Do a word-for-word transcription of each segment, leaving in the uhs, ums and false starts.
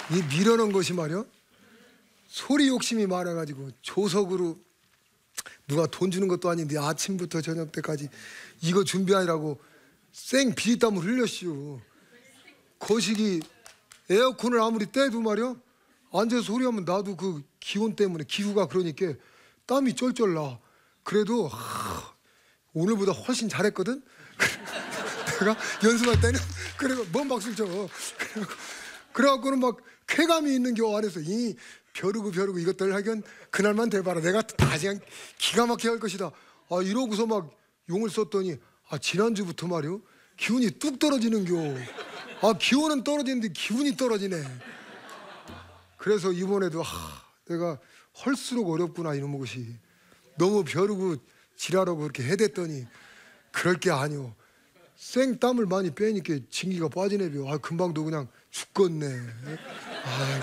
이 밀어넣은 것이 말이야 소리 욕심이 많아가지고 조석으로 누가 돈 주는 것도 아닌데 아침부터 저녁 때까지 이거 준비하느라고 생 비린땀을 흘렸시오. 거시기 에어컨을 아무리 떼도 말이야 앉아서 소리하면 나도 그 기온 때문에 기후가 그러니까 땀이 쩔쩔 나. 그래도 하, 오늘보다 훨씬 잘했거든. 내가 연습할 때는 그래가 뭔 박수를 쳐. 그래갖고는 막 쾌감이 있는 겨 안에서 이 벼르고 벼르고 이것들 하긴 그날만 돼봐라. 내가 다 그냥 기가 막히게 할 것이다. 아 이러고서 막 용을 썼더니 아 지난주부터 말이요 기운이 뚝 떨어지는 겨. 아 기온은 떨어지는데 기운이 떨어지네. 그래서 이번에도 하, 내가 헐수록 어렵구나 이놈의 것이. 너무 벼르고 지랄하고 그렇게 해댔더니 그럴 게 아니오. 생땀을 많이 빼니까 진기가 빠지네요. 아 금방도 그냥 죽겠네. 아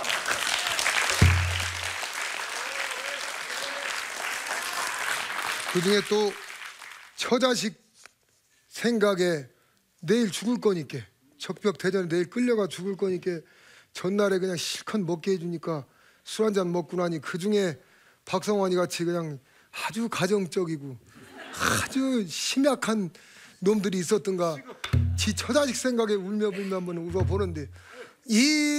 그중에 또 처자식 생각에 내일 죽을 거니까 적벽대전에 내일 끌려가 죽을 거니까 전날에 그냥 실컷 먹게 해주니까 술 한잔 먹고 나니 그중에 박성환이 같이 그냥 아주 가정적이고 아주 심약한 놈들이 있었던가 지 처자식 생각에 울며 불며 한번 울어보는데 이